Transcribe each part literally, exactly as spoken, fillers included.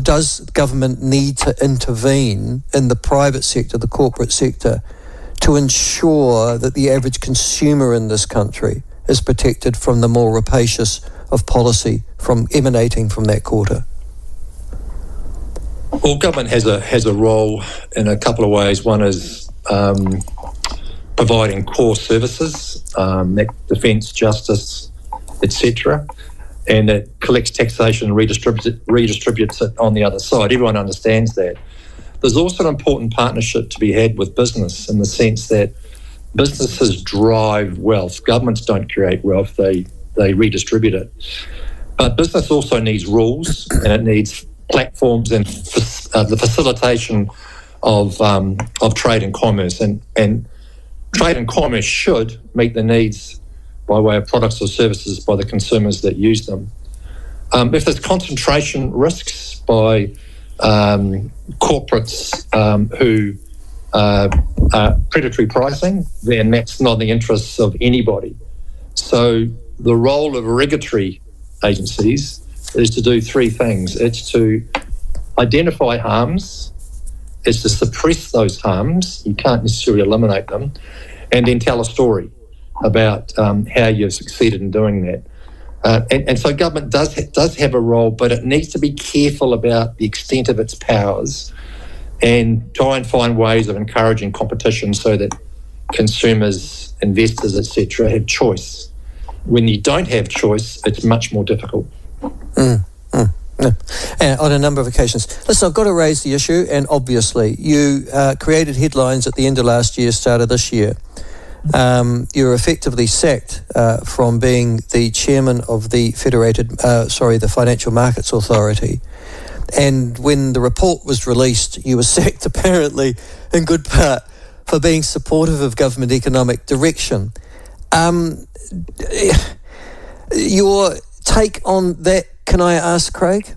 does government need to intervene in the private sector, the corporate sector, to ensure that the average consumer in this country is protected from the more rapacious of policy from emanating from that quarter? Well, government has a has a role in a couple of ways. One is um, providing core services, um, that defence, justice, et cetera, and it collects taxation and redistributes it, redistributes it on the other side. Everyone understands that. There's also an important partnership to be had with business in the sense that businesses drive wealth. Governments don't create wealth, they, they redistribute it. But business also needs rules, and it needs platforms and uh, the facilitation of um, of trade and commerce. And, and trade and commerce should meet the needs by way of products or services by the consumers that use them. Um, if there's concentration risks by um, corporates um, who uh, are predatory pricing, then that's not in the interests of anybody. So the role of regulatory agencies is to do three things. It's to identify harms, it's to suppress those harms, you can't necessarily eliminate them, and then tell a story about um, how you've succeeded in doing that. Uh, and, and so government does ha- does have a role, but it needs to be careful about the extent of its powers and try and find ways of encouraging competition so that consumers, investors, et cetera, have choice. When you don't have choice, it's much more difficult. Mm, mm, mm. And on a number of occasions. Listen, I've got to raise the issue, and obviously you uh, created headlines at the end of last year, start of this year. Um, you were effectively sacked uh, from being the chairman of the Federated, uh, sorry, the Financial Markets Authority. And when the report was released, you were sacked apparently in good part for being supportive of government economic direction. Um, your take on that, can I ask, Craig?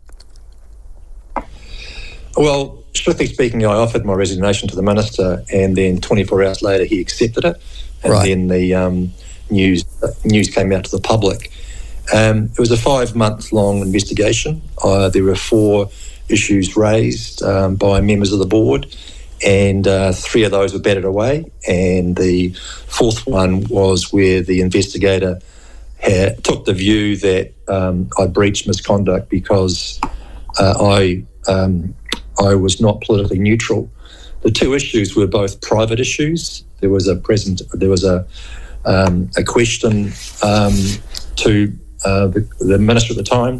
Well, strictly speaking, I offered my resignation to the minister, and then twenty-four hours later he accepted it, and right. then the um, news uh, news came out to the public. Um, it was a five-month-long investigation. Uh, there were four issues raised um, by members of the board, and uh, three of those were batted away, and the fourth one was where the investigator had, took the view that um, I breached misconduct because uh, I... Um, I was not politically neutral. The two issues were both private issues. There was a present, there was a um, a question um, to uh, the, the minister at the time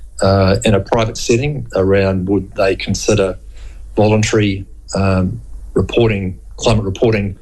uh, in a private setting around would they consider voluntary um, reporting, climate reporting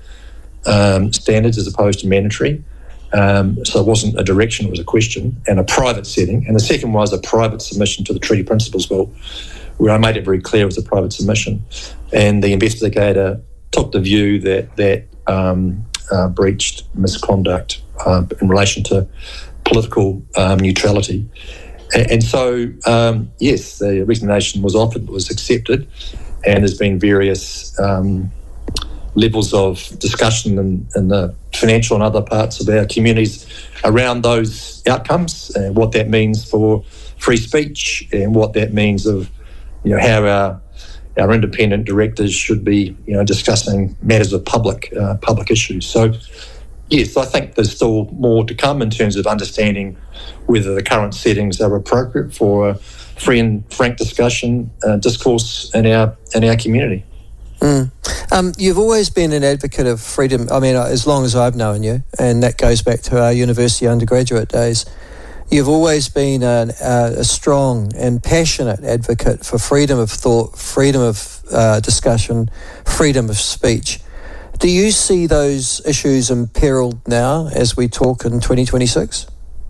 um, standards as opposed to mandatory. Um, so it wasn't a direction, it was a question, and a private setting. And the second was a private submission to the Treaty Principles Bill, where I made it very clear it was a private submission. And the investigator took the view that that um, uh, breached misconduct uh, in relation to political um, neutrality. And, and so, um, yes, the resignation was offered, was accepted, and there's been various um, levels of discussion in, in the financial and other parts of our communities around those outcomes and what that means for free speech and what that means of you know, how our our independent directors should be, you know, discussing matters of public uh, public issues. So, yes, I think there's still more to come in terms of understanding whether the current settings are appropriate for a free and frank discussion, uh, discourse in our in our community. Mm. Um, you've always been an advocate of freedom. I mean, as long as I've known you, and that goes back to our university undergraduate days. You've always been a, a strong and passionate advocate for freedom of thought, freedom of uh, discussion, freedom of speech. Do you see those issues imperiled now as we talk in twenty twenty-six?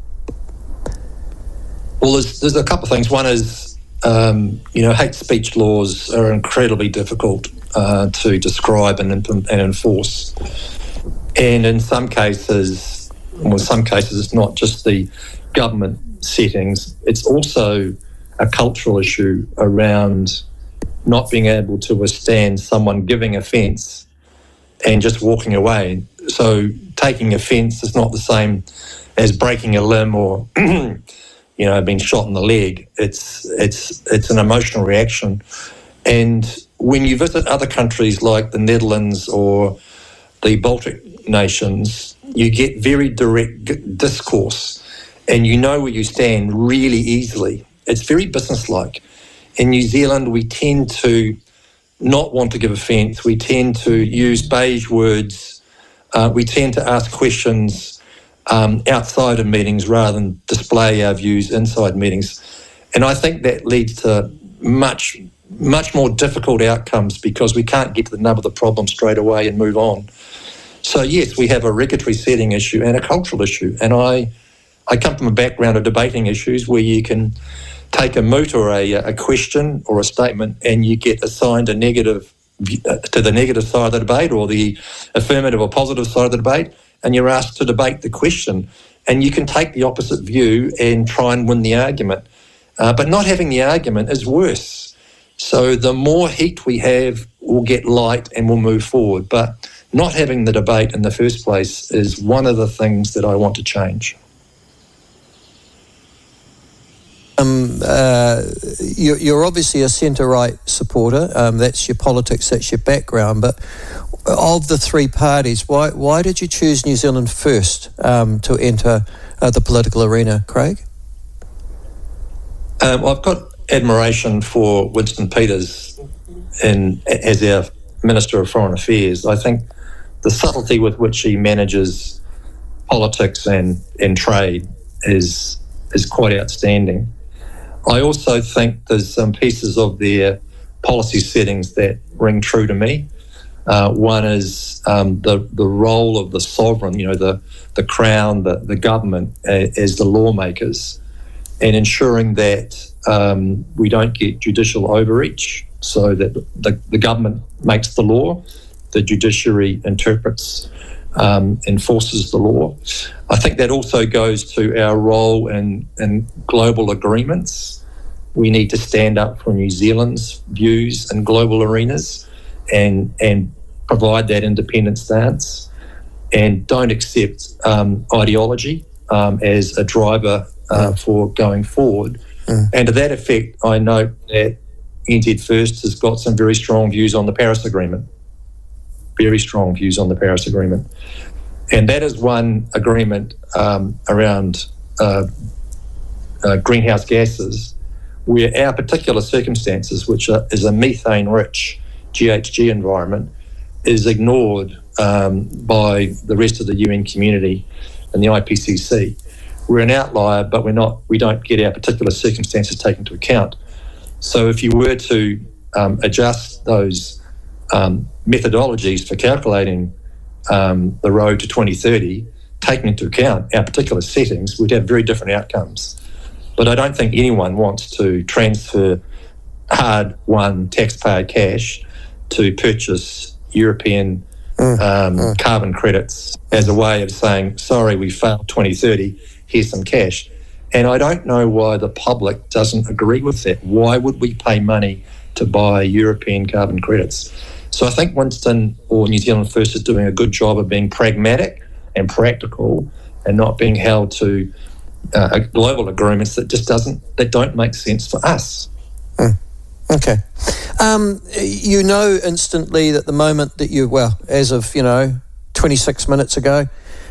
Well, there's, there's a couple of things. One is, um, you know, hate speech laws are incredibly difficult uh, to describe and, and enforce. And in some cases, well, in some cases, it's not just the government settings, it's also a cultural issue around not being able to withstand someone giving offence and just walking away. So taking offence is not the same as breaking a limb or, you you know, been shot in the leg. It's it's it's an emotional reaction, and when you visit other countries like the Netherlands or the Baltic nations, you get very direct discourse, and you know where you stand really easily. It's very businesslike. In New Zealand, we tend to not want to give offence. We tend to use beige words. Uh, we tend to ask questions um, outside of meetings rather than display our views inside meetings. And I think that leads to much, much more difficult outcomes because we can't get to the nub of the problem straight away and move on. So yes, we have a regulatory setting issue and a cultural issue. And I, I come from a background of debating issues where you can take a moot or a, a question or a statement and you get assigned a negative to the negative side of the debate or the affirmative or positive side of the debate, and you're asked to debate the question. And you can take the opposite view and try and win the argument. Uh, but not having the argument is worse. So the more heat we have, we'll get light and we'll move forward. But not having the debate in the first place is one of the things that I want to change. Um, uh, you're, you're obviously a centre-right supporter. Um, that's your politics, that's your background. But of the three parties, why why did you choose New Zealand First um, to enter uh, the political arena, Craig? Um, I've got admiration for Winston Peters in, as our Minister of Foreign Affairs. I think the subtlety with which he manages politics and, and trade is is quite outstanding. I also think there's some pieces of their policy settings that ring true to me. Uh, one is um, the the role of the sovereign, you know, the the Crown, the, the government uh, as the lawmakers, and ensuring that um, we don't get judicial overreach, so that the, the government makes the law, the judiciary interprets, um, enforces the law. I think that also goes to our role in, in global agreements. We need to stand up for New Zealand's views in global arenas and and provide that independent stance, and don't accept um, ideology um, as a driver uh, mm. for going forward. Mm. And to that effect, I note that N Z First has got some very strong views on the Paris Agreement, very strong views on the Paris Agreement. And that is one agreement um, around uh, uh, greenhouse gases where our particular circumstances, which are, is a methane-rich G H G environment, is ignored um, by the rest of the U N community and the I P C C. We're an outlier, but we're not. We don't get our particular circumstances taken into account. So if you were to um, adjust those um, methodologies for calculating um, the road to twenty thirty, taking into account our particular settings, we'd have very different outcomes. But I don't think anyone wants to transfer hard-won taxpayer cash to purchase European mm, um, mm. carbon credits as a way of saying, sorry, we failed twenty thirty, here's some cash. And I don't know why the public doesn't agree with that. Why would we pay money to buy European carbon credits? So I think Winston or New Zealand First is doing a good job of being pragmatic and practical and not being held to uh, global agreements that just doesn't, that don't make sense for us. Mm. Okay. Um, you know instantly that the moment that you, well, as of, you know, twenty-six minutes ago,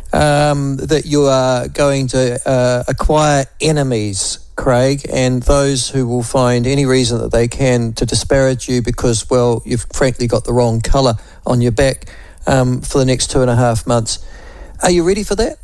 um, that you are going to uh, acquire enemies, Craig, and those who will find any reason that they can to disparage you because, well, you've frankly got the wrong colour on your back um, for the next two and a half months. Are you ready for that?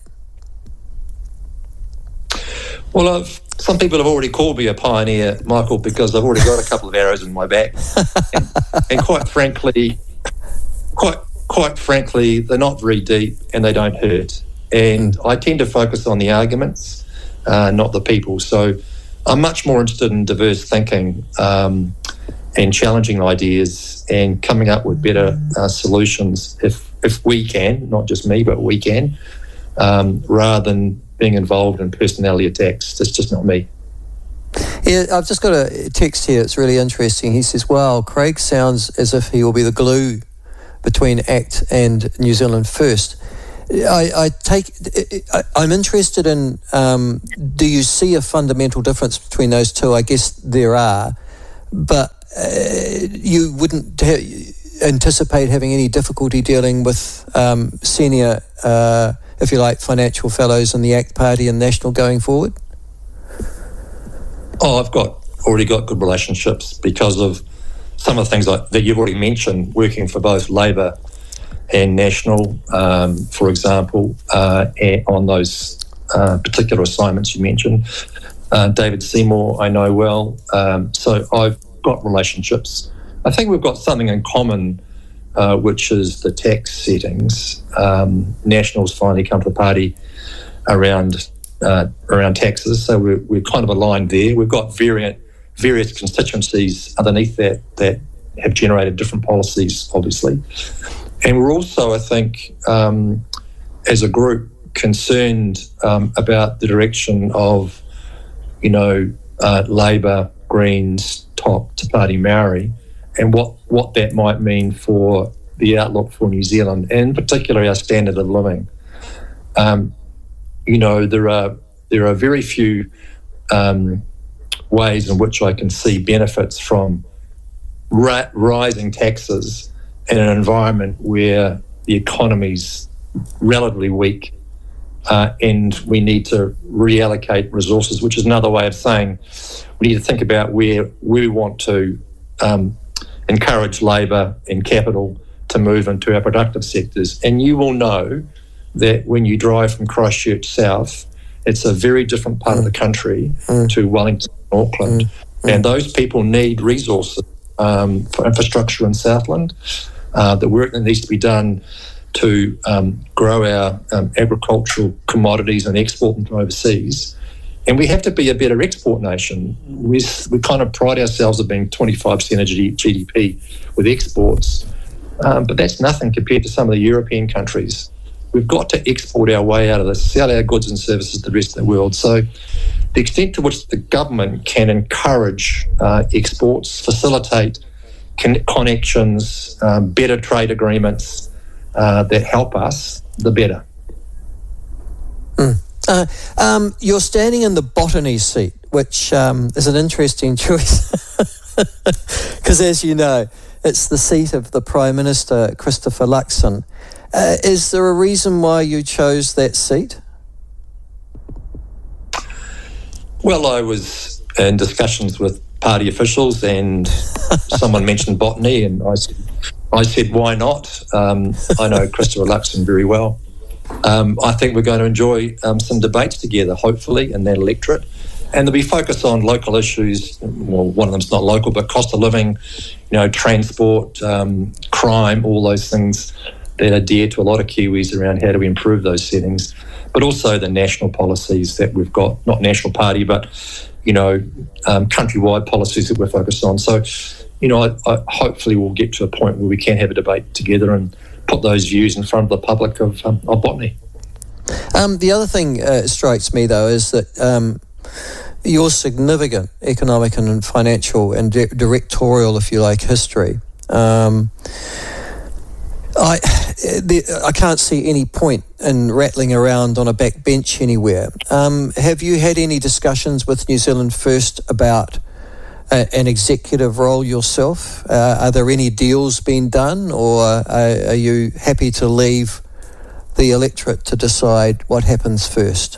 Well, I've, some people have already called me a pioneer, Michael, because I've already got a couple of arrows in my back. and, and quite frankly, quite quite frankly, they're not very deep and they don't hurt. And mm. I tend to focus on the arguments, uh, not the people. So I'm much more interested in diverse thinking um, and challenging ideas and coming up with better uh, solutions if if we can, not just me, but we can, um, rather than being involved in personality attacks. That's just not me. Yeah, I've just got a text here. It's really interesting. He says, wow, Craig sounds as if he will be the glue between ACT and New Zealand First. I, I take. I, I'm interested in. Um, do you see a fundamental difference between those two? I guess there are, but uh, you wouldn't ha- anticipate having any difficulty dealing with um, senior, uh, if you like, financial fellows in the ACT Party and National going forward. Oh, I've got already got good relationships because of some of the things like, that you've already mentioned, working for both Labour and National, um, for example, uh, on those uh, particular assignments you mentioned. Uh, David Seymour, I know well. Um, so I've got relationships. I think we've got something in common, uh, which is the tax settings. Um, National's finally come to the party around uh, around taxes, so we're, we're kind of aligned there. We've got variant, various constituencies underneath that that have generated different policies, obviously. And we're also, I think, um, as a group, concerned um, about the direction of, you know, uh, Labour, Greens, top to Party Maori, and what, what that might mean for the outlook for New Zealand, and in particular our standard of living. Um, you know, there are there are very few um, ways in which I can see benefits from ra- rising taxes in an environment where the economy's relatively weak, uh, and we need to reallocate resources, which is another way of saying we need to think about where we want to um, encourage labour and capital to move into our productive sectors. And you will know that when you drive from Christchurch south, it's a very different part mm. of the country mm. to Wellington and Auckland. Mm. Mm. And those people need resources um, for infrastructure in Southland. Uh, the work that needs to be done to um, grow our um, agricultural commodities and export them to overseas. And we have to be a better export nation. We, we kind of pride ourselves on being twenty-five percent of G D P with exports, um, but that's nothing compared to some of the European countries. We've got to export our way out of this, sell our goods and services to the rest of the world. So the extent to which the government can encourage uh, exports, facilitate con- connections, um, better trade agreements uh, that help us, the better. Mm. Uh, um, you're standing in the botany seat, which um, is an interesting choice because, as you know, it's the seat of the Prime Minister, Christopher Luxon. Uh, is there a reason why you chose that seat? Well, I was in discussions with party officials and someone mentioned botany, and I said, I said why not? Um, I know Christopher Luxon very well. Um, I think we're going to enjoy um, some debates together, hopefully, in that electorate. And there'll be focus on local issues. Well, one of them's not local, but cost of living, you know, transport, um, crime, all those things that are dear to a lot of Kiwis around how do we improve those settings, but also the national policies that we've got, not National Party, but, you know, um, countrywide policies that we're focused on. So, you know, I, I hopefully we'll get to a point where we can have a debate together and put those views in front of the public of, um, of botany. Um, the other thing uh, strikes me, though, is that um, your significant economic and financial and di- directorial, if you like, history, um, I the, I can't see any point in rattling around on a back bench anywhere. Um, have you had any discussions with New Zealand First about a, an executive role yourself? Uh, are there any deals being done, or are, are you happy to leave the electorate to decide what happens first?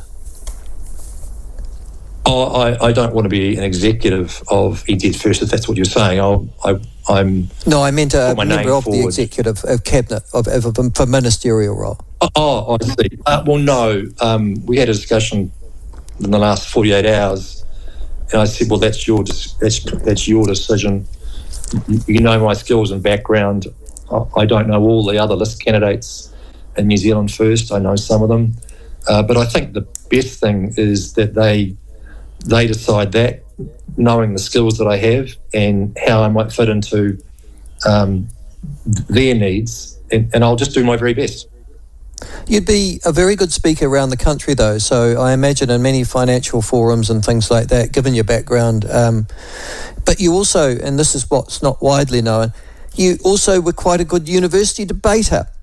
Oh, I, I don't want to be an executive of N Z First, if that's what you're saying. I'll, I, I'm. No, I meant a member of forward. the executive of cabinet of, of, of for ministerial role. Oh, oh I see. Uh, well, no. Um, we had a discussion in the last forty-eight hours, and I said, "Well, that's your that's that's your decision. You know my skills and background. I don't know all the other list candidates in New Zealand First. I know some of them, uh, but I think the best thing is that they." They decide that, knowing the skills that I have and how I might fit into um, their needs, and, and I'll just do my very best. You'd be a very good speaker around the country, though, so I imagine in many financial forums and things like that, given your background. Um, but you also, and this is what's not widely known, you also were quite a good university debater.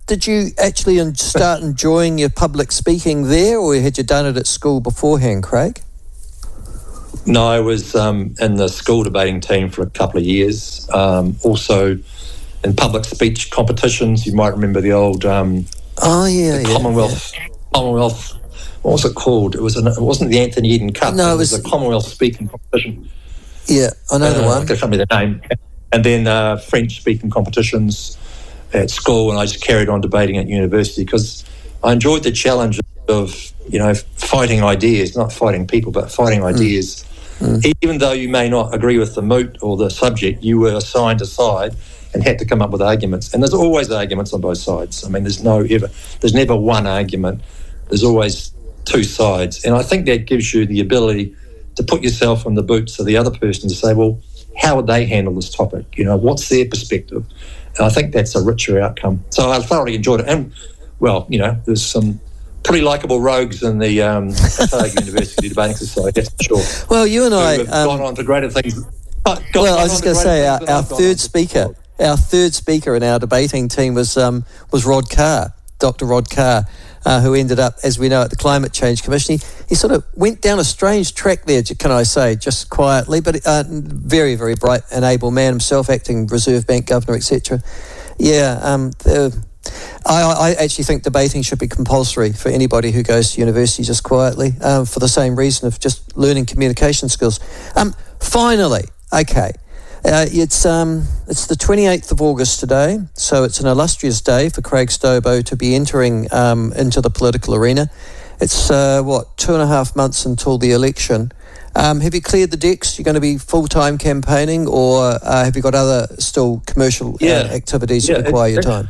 did you actually en- start enjoying your public speaking there, or had you done it at school beforehand, Craig? No, I was um, in the school debating team for a couple of years. Um, also in public speech competitions. You might remember the old um, oh yeah, the yeah, Commonwealth yeah. Commonwealth. What was it called? It was an, it wasn't the Anthony Eden Cup. No, it it was, was a Commonwealth speaking competition. Yeah, I know uh, the one. I can't remember the name. And then uh, French speaking competitions at school, and I just carried on debating at university because I enjoyed the challenge of, you know, fighting ideas, not fighting people, but fighting ideas. Mm. Mm. Even though you may not agree with the moot or the subject, you were assigned a side and had to come up with arguments. And there's always arguments on both sides. I mean, there's no ever, there's never one argument. There's always two sides. And I think that gives you the ability to put yourself in the boots of the other person to say, well, how would they handle this topic? You know, what's their perspective? And I think that's a richer outcome. So I thoroughly enjoyed it. And, well, you know, there's some pretty likeable rogues in the um, Otago University Debating Society, that's for sure. Well, you and I... have um, gone on to greater things. Uh, well, I was just going to say, our, our third speaker, our third speaker in our debating team was um, was Rod Carr, Doctor Rod Carr, uh, who ended up, as we know, at the Climate Change Commission. He, he sort of went down a strange track there, can I say, just quietly, but uh, very, very bright and able man himself, acting Reserve Bank Governor, et cetera. Yeah, um, the, I, I actually think debating should be compulsory for anybody who goes to university just quietly, um, for the same reason of just learning communication skills. Um, finally, okay, uh, it's um, it's the twenty-eighth of August today, so it's an illustrious day for Craig Stobo to be entering um, into the political arena. It's, uh, what, two and a half months until the election. Um, have you cleared the decks? You're going to be full-time campaigning, or uh, have you got other still commercial yeah. uh, activities yeah, that require your time?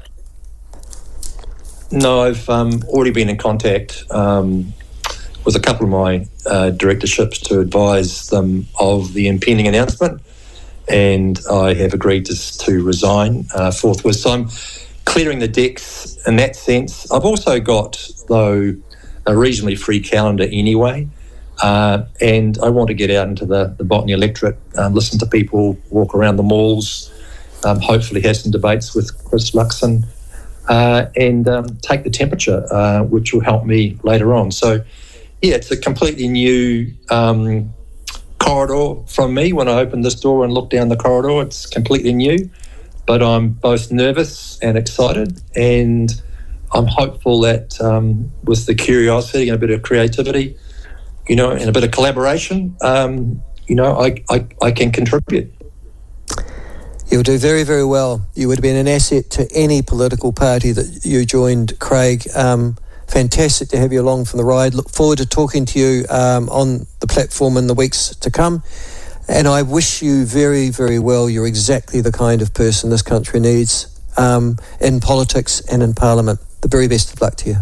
No, I've um, already been in contact um, with a couple of my uh, directorships to advise them of the impending announcement, and I have agreed to, to resign uh, forthwith. So I'm clearing the decks in that sense. I've also got, though, a reasonably free calendar anyway, uh, and I want to get out into the, the Botany electorate, um, listen to people, walk around the malls, um, hopefully have some debates with Chris Luxon, uh, and um, take the temperature, uh, which will help me later on. So, yeah, it's a completely new um, corridor from me. When I open this door and look down the corridor, it's completely new, but I'm both nervous and excited, and I'm hopeful that um, with the curiosity and a bit of creativity, you know, and a bit of collaboration, um, you know, I, I, I can contribute. You'll do very, very well. You would have been an asset to any political party that you joined, Craig. Um, fantastic to have you along for the ride. Look forward to talking to you um, on the platform in the weeks to come. And I wish you very, very well. You're exactly the kind of person this country needs um, in politics and in Parliament. The very best of luck to you.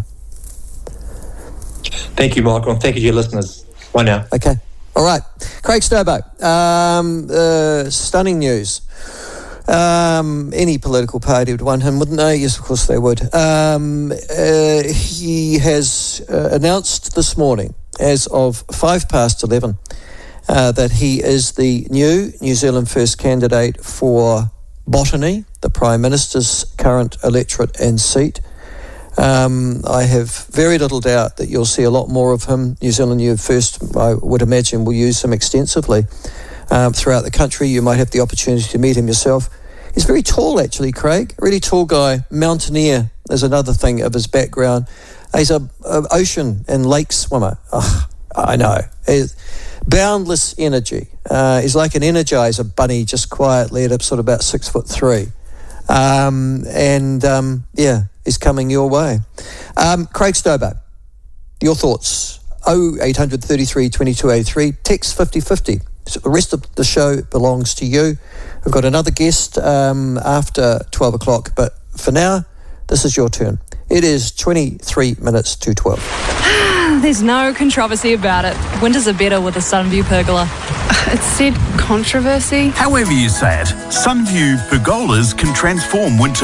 Thank you, Michael, and thank you to your listeners. Bye now. Okay. All right. Craig Stobo. Um, uh, stunning news. Um, any political party would want him, wouldn't they? Yes, of course they would. Um, uh, he has uh, announced this morning, as of five past eleven, uh, that he is the new New Zealand First candidate for Botany, the Prime Minister's current electorate and seat. Um, I have very little doubt that you'll see a lot more of him. New Zealand Youth First, I would imagine, will use him extensively um, throughout the country. You might have the opportunity to meet him yourself. He's very tall, actually, Craig. A really tall guy. Mountaineer is another thing of his background. He's a, a ocean and lake swimmer. Oh, I know. He's boundless energy. Uh, he's like an Energizer bunny, just quietly at a sort of about six foot three. Um, and, um, yeah, is coming your way. Um, Craig Stobo, your thoughts? oh eight hundred thirty-three twenty-two eighty-three, text fifty fifty. So the rest of the show belongs to you. We've got another guest um, after twelve o'clock, but for now, this is your turn. It is twenty-three minutes to twelve. There's no controversy about it. Winters are better with a Sunview pergola. It said controversy. However you say it, Sunview pergolas can transform winter.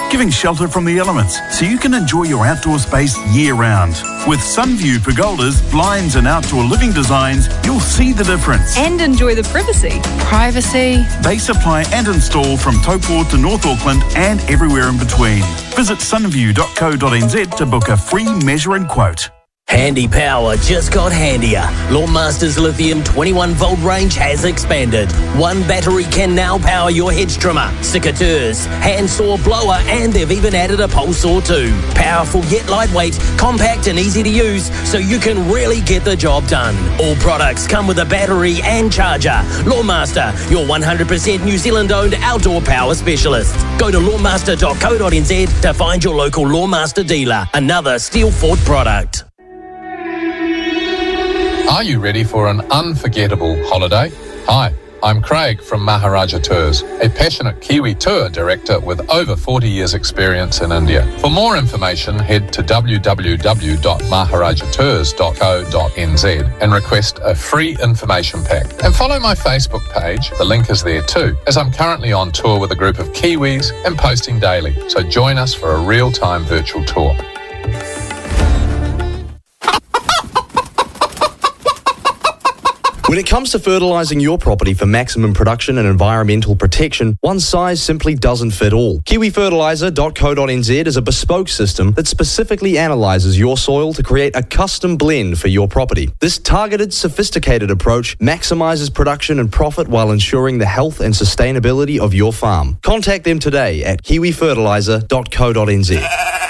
giving shelter from the elements so you can enjoy your outdoor space year-round. With Sunview pergolas, blinds and outdoor living designs, you'll see the difference. And enjoy the privacy. Privacy. They supply and install from Taupo to North Auckland and everywhere in between. Visit sunview dot co dot n z to book a free measure and quote. Handy Power just got handier. Lawnmaster's lithium twenty-one volt range has expanded. One battery can now power your hedge trimmer, secateurs, handsaw, blower, and they've even added a pole saw too. Powerful yet lightweight, compact and easy to use, so you can really get the job done. All products come with a battery and charger. Lawnmaster, your one hundred percent New Zealand-owned outdoor power specialist. Go to lawnmaster dot co dot n z to find your local Lawnmaster dealer. Another Steelfort product. Are you ready for an unforgettable holiday? Hi, I'm Craig from Maharaja Tours, a passionate Kiwi tour director with over forty years experience in India. For more information, head to w w w dot maharaja tours dot co dot n z and request a free information pack. And follow my Facebook page, the link is there too, as I'm currently on tour with a group of Kiwis and posting daily. So join us for a real-time virtual tour. When it comes to fertilising your property for maximum production and environmental protection, one size simply doesn't fit all. kiwi fertiliser dot co dot n z is a bespoke system that specifically analyses your soil to create a custom blend for your property. This targeted, sophisticated approach maximises production and profit while ensuring the health and sustainability of your farm. Contact them today at kiwi fertiliser dot co dot n z.